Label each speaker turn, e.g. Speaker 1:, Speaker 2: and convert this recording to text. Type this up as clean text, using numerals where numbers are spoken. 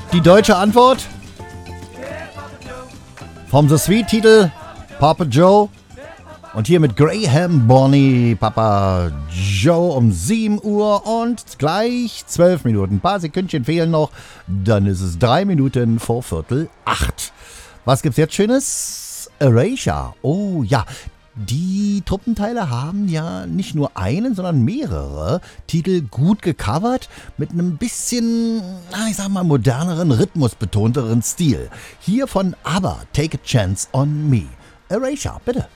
Speaker 1: Die deutsche Antwort vom The Sweet-Titel Papa Joe. Und hier mit Graham Bonny, Papa Joe um 7 Uhr und gleich 12 Minuten. Ein paar Sekündchen fehlen noch, dann ist es 3 Minuten vor 7:45. Was gibt's jetzt Schönes? Erasure. Oh ja, die Truppenteile haben ja nicht nur einen, sondern mehrere Titel gut gecovert mit einem bisschen, ich sag mal, moderneren, rhythmusbetonteren Stil. Hier von ABBA, Take a Chance on Me. Erasure, bitte.